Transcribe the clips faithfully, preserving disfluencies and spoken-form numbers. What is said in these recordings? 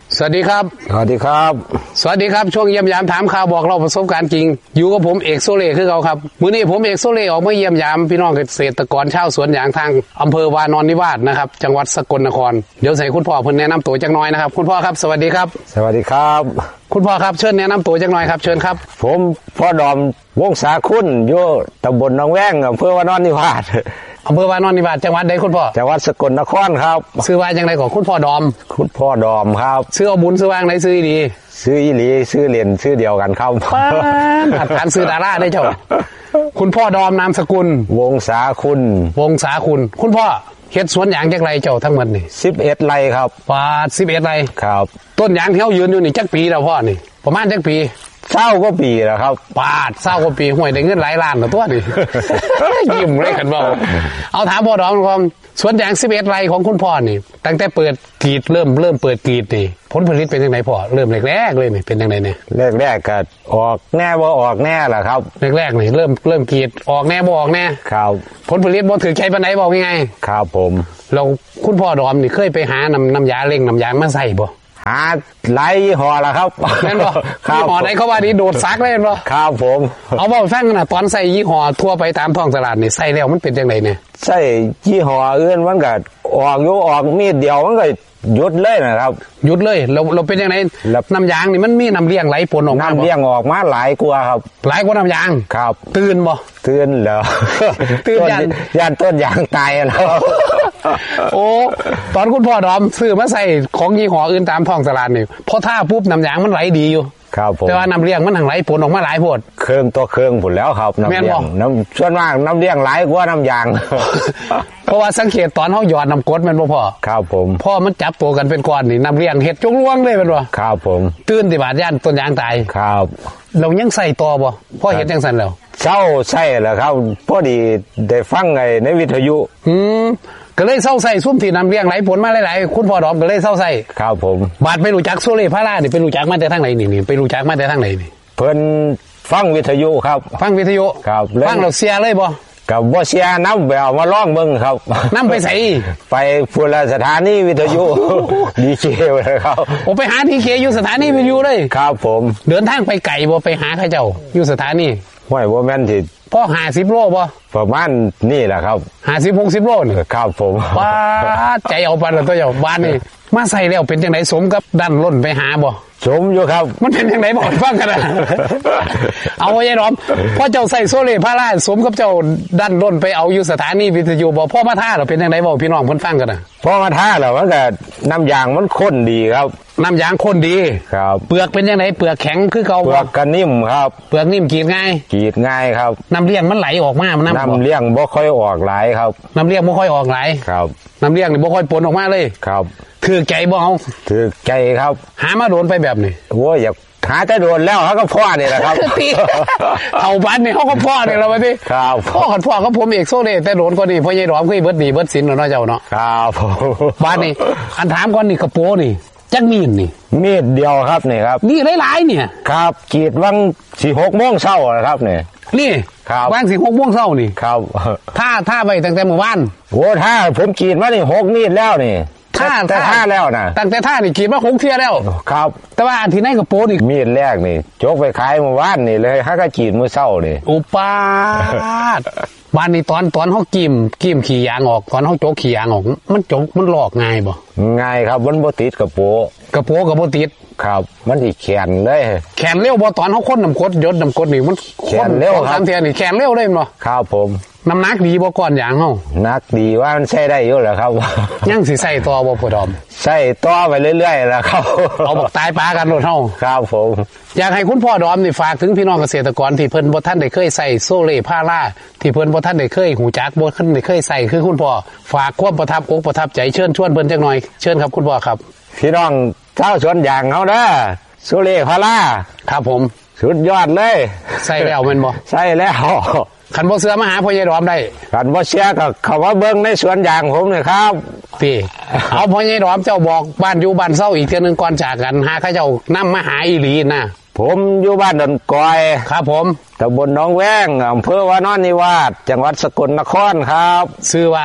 สวัสดีครับสวัสดีครับสวัสดีครับช่วงเยี่ยมยามถามข่าวบอกเล่าประสบการณ์จริงอยู่กับผมเอกโซเล่คือเขาครับมื้อนี้ผมเอกโซเล่ออกมาเยี่ยมยามพี่น้องเกษตรกรชาวสวนยางทางอำเภอวานอนนิวาสนะครับจังหวัดสกลนครเดี๋ยวใส่คุณพ่อเพิ่นแนะนำตัวจักหน่อยนะครับคุณพ่อครับสวัสดีครับสวัสดีครับคุณพ่อครับเชิญแนะนำตัวจักหน่อยครับเชิญครับผมพ่อดอมวงศาคุณอยู่ตำบลหนองแวงอำเภอวานอนนิวาสอำเภอวานอนนิวาสจังหวัดใดคุณพ่อจังหวัดสกลนครครับชื่อว่าจังไดของคุณพ่อดอมคุณพ่อดอมครับชื่อเอาบุญชื่อว่าจังไดชื่อดีชื่ออีหลีชื่อเล่นชื่อเดียวกันครับอัดการซื้อดาราได้เจ้าคุณพ่อดอมนามสกุลวงศาคุณวงศาคุณคุณพ่อเฮ็ดสวนยางจักไรเจ้าทั้งหมดนี่สิบเอ็ดไร่ครับปาดสิบเอ็ดไร่ครับต้นยางที่เฮายืนอยู่นี่จักปีแล้วพ่อนี่ประมาณจักปีเศร้าก็ปีแล้วครับปาดเศร้าก็ปีห่วยได้เงินหลายล้านตัวนี่ ยิ้มเลยกันบ่เอาถามพ่อดอมก่อนสวนยางสิบเอ็ดไร่ของคุณพ่อนี่ตั้งแต่เปิดกรีดเริ่มเริ่มเปิดกรีดนี่ผลผลิตเป็นจังไดพ่อเริ่มแรกๆเลยนี่เป็นจังไดเนี่ยแรกๆก็ออกแน่บ่ออกแน่ล่ะครับแรกๆนี่เริ่มเริ่มกรีดออกแน่บ่ออกแน่ครับผลผลิตบ่ถือใจปานใดบอกยังไงครับผมเราคุณพ่อดอมนี่เคยไปหาน้ำน้ำยาเร่งน้ำยางมาใส่บ่หาหลายยี่ห้อละครับแม่นบ่ยี่ห้อใดเขาว่าดีโดดซักเลยบ่ครับผมเอาเว้าฟังนะตอนใส่ยี่ห้อทั่วไปตามท้องตลาดนี่ใส่แล้วมันเป็นจังไดเนี่ยใส่ยี่ห้ออื่นมันก็ออกอยู่ออกมีดเดียวมันก็หยุดเลยนะครับหยุดเลยเราเราเป็นยังไงน้ำยางนี่มันมีน้ำเลี้ยงไหลปนออกมาน้ำเลี้ยงออกมาหลายกว่าครับหลายกว่าน้ำยางครับตื่นบ่ตื่นแล้วตื่นยันยันต้นยางตายแล้วโอ้ตอนคุณพ่อดอมซื้อมาใส่ของยี่ห้ออื่นตามท้องตลาดนี่พอท่าปุ๊บน้ำยางมันไหลดีอยู่ครับผมแต่ว่าน้ำเลี้ยงมันหังไหลปนออกมาหลายโพดเครื่องตัวเครื่องผุนแล้วครับน้ำเลี้ยงน้ำส่วนมากน้ำเลี้ยงหลายกว่าน้ำยางเพราะว่าสังเกตตอนเขาหยอดน้ำกรดมันบ่พอครับผมพ่อมันจับตัวกันเป็นก้อนนี่น้ำเลี้ยงเห็ดจงล่วงเลยเป็นบ่ครับผมตื่นที่บาดย่านต้นยางตายครับเรายังใส่ต่อบ่พ่อเห็ดยังสั่นแล้วเศร้าใช่แหละครับพอดีได้ฟังไงในวิทยุอืมก็เลยเศร้าใส่ซุ่มที่น้ำเลี้ยงไหลผลมาหลายๆคุณพ่อดอมก็เลยเศร้าใส่ครับผมบาดไปรู้จักโซเล่พารานี่ไปรู้จักมาแต่ทางไหนนี่นี่ไปรู้จักมาแต่ทางไหนนี่เพิ่นฟังวิทยุครับฟังวิทยุครับฟังเราเสียเลยบ่กับบ่เสียน้ำไปเอามาร้องเบิ่งครับน้ำไปใส่ไปพุ่นละสถานีวิทยุดีเคเลยครับโอ้ไปหาดีเคอยู่สถานีวิทยุเลยครับผมเดินทางไปไกลบ่ไปหาเขาเจ้าอยู่สถานีห้วยบ่แม่นที่พ่อห้าสิบโลบ่ประมาณนี่แหละครับห้าสิบหกสิบโลนี่ครับผมว้าใจเอาปานตัวเจ้าบ้านนี่มาใส่แล้วเป็นจังไดสมกับดันล้นไปหาบ่สมอยู่ครับมันเป็นจังไดบอกฟังกันนะเอาไว้ยายดอมพ่อเจ้าใส่โซเล่พาราสมกับเจ้าดันล้นไปเอาอยู่สถานีวิทยุบ่พ่อมาท่าเหรอเป็นจังไดบอกพี่น้องเพิ่นฟังกันน่ะพ่อมาท่าแล้วมันก็น้ำยางมันข้นดีครับน้ำยางข้นดีครับเปลือกเป็นจังไดเปลือกแข็งคือเก่าเปลือกก็นิ่มครับเปลือกนิ่มกรีดง่ายกรีดง่ายครับน้ำเลี้ยงมันไหลออกมามันน้ำเลี้ยงบ่ค่อยออกหลายครับน้ำเลี้ยงบ่ค่อยออกหลายครับน้ำเลี้ยงนี่บ่ค่อยปนออกมาเลยครับถือใจบ่เอาถือใจครับหามาโดนไปแบบนี้โอ้ยอยากหาแต่โดนแล้วเขาก็พ่อนี่แหละครับเอาบ้านนี่เขาก็พ่อนี่เราไปดิครับพ่อขันพ่อเขาผมเอกโซเล่แต่โดนก็นี่พ่อใหญ่ดอมเคยเบิดดีเบิดสินเนาะเจ้าเนาะครับบ้านนี่อันถามก่อนนี่กระโปงนี่จักมีดนี่มีดเดียวครับนี่ครับนี่หลายๆเนี่ยครับกรีดวังสี่หกโมงเช้านะครับนี่นี่ครับวางสี่หกโมงเช้านี่ครับท่าท่าไปตั้งแต่เมื่อวานโอ้ท่าผมกรีดมานี่หกมีดแล้วนี่ท่าแต่ท่าแล้วนะตั้งแต่ท่านี่กรีดมาหกเที่ยแล้วครับแต่ว่าอันที่ไหนกระโปงนี่มีดแรกนี่จกไปขายเมื่อวานนี่เลยฮักก็กรีดมื้อเช้านี่อุปาทบ้านนี้ตอนตอนเขากิมกิมขี่ยางออกตอนเขาโจกขี่ยางออกมันจกมันหลอกง่ายบ่ง่ายครับมันบ่ติดกระโปงกระโปงก็บ่ติดครับมันสิแขนเลยแขนเร็วบ่ตอนเขาค้นน้ำกรดยศน้ำกรดนี่มันแขนเร็วครับสามเทียนี่แขนเร็วเลยบ่ครับผมน้ำหนักดีบ่ก่อนยางเฮานักดีว่ามันใช้ได้อยู่แหละครับยังสิใส่ต่อบ่พ่อดอมใส่ต่อไปเรื่อยๆแล้วครับเอาบักตายปลากันโลดเฮาครับผมอยากให้คุณพ่อดอมนี่ฝากถึงพี่น้องเกษตรกรที่เพิ่นบ่ทันได้เคยใส่โซเล่พาราที่เพิ่นบ่ทันได้เคยหูจักบ่ทันได้เคยใส่คือคุณพ่อฝากความประทับอกประทับใจเชิญชวนเพิ่นจักหน่อยเชิญครับคุณพ่อครับพี่น้องชาวสวนยางเฮาเด้อโซเล่พาราครับผมสุดยอดเลยใส่แล้วแม่นบ่ใส่แล้วคันบ่เสือมาหาพ่อใหญ่ดอมได้คันบ่เชื่อก็เข้ามาเบิ่งในสวนยางผมนี่ครับพี่เอาพ่อใหญ่ดอมเจ้าบอกบ้านอยู่บ้านเซาอีกเทื่อนึงก่อนจากกันหาเขาเจ้านำมาหาอีหลีนะผมอยู่บ้านดอนกอยครับผมตำบลหนองแวงอำเภอวานอนนิวาสจังหวัดสกลนครครับชื่อว่า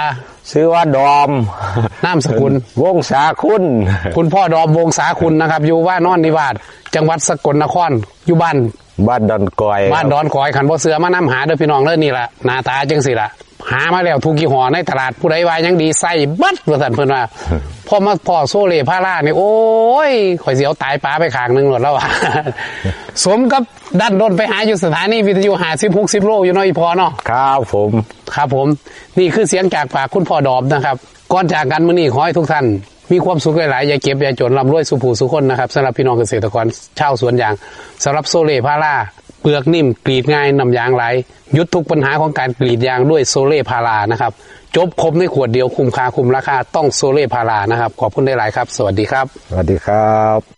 ชื่อว่าดอมนามสกุลวงศาคุณคุณพ่อดอมวงศาคุณนะครับอยู่ว่านอนนิวาสจังหวัดสกลนครอยู่บ้านบ้านดอนกอยบ้านดอนกอยขันบ่เสือมานํหาเด้อพี่น้องเด้อนี่ล่ะหน้าตาจังสิล่ะหามาแล้วทุกยี่ห้อในตลาดผู้ใดว่ายังดีใส่บัดว่าซั่นเพิ่นว่าพอมาพอโซเล่พารานี่โอ้ยข่อยสิเอาตายปลาไปข้างนึงหมดแล้วว่ะ สมกับดันด้นไปหาอยู่สถานีวิทยุห้าสิบ หกสิบโลอยู่เนาะอีพอเนาะครับผมครับผมนี่คือเสียงจากปากคุณพ่อดอมนะครับก่อนจากกันมื้อนี้ขอให้ทุกท่านมีความสุขหลายๆอย่าเก็บอย่าจนร่ำรวยสุผู้สุคนนะครับสำหรับพี่น้องเกษตรกรชาวสวนยางสำหรับโซเล่พาราเปลือกนิ่มกรีดง่ายน้ำยางไหลยุดทุกปัญหาของการกรีดยางด้วยโซเล่พารานะครับจบครบในขวดเดียวคุ้มค่าคุ้มราคาต้องโซเล่พารานะครับขอบคุณได้หลายครับสวัสดีครับสวัสดีครับ